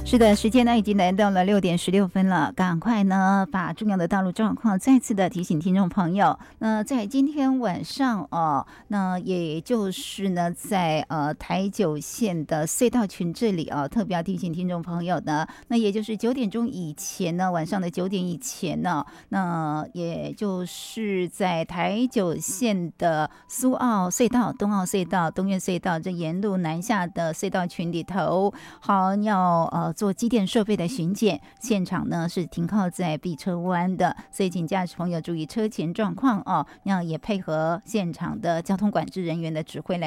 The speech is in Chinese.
是的，时间呢已经来到了6:16了，赶快呢把重要的道路状况再次的提醒听众朋友。那在今天晚上那也就是呢在台九线的隧道群这里特别要提醒听众朋友呢，那也就是9点钟以前呢，晚上的9点以前呢，那也就是在台九线的苏澳隧道、东澳隧道、东院隧道这沿路南下的隧道群里头，好要做机电设备的巡检，现场呢是停靠在碧车湾的，所以请驾驶朋友注意车前状况那也配合现场的交通管制人员的指挥来